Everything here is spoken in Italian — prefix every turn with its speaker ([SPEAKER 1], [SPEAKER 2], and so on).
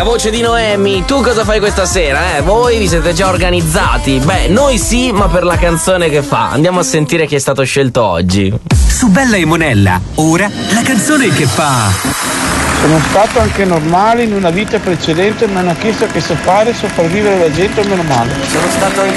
[SPEAKER 1] La voce di Noemi, tu cosa fai questa sera? Voi vi siete già organizzati? Beh, noi sì, ma per la canzone che fa. Andiamo a sentire chi è stato scelto oggi.
[SPEAKER 2] Su Bella e Monella, ora la canzone che fa.
[SPEAKER 3] Sono stato anche normale in una vita precedente, mi hanno chiesto che so fare, sopravvivere la gente, meno male.
[SPEAKER 4] Sono stato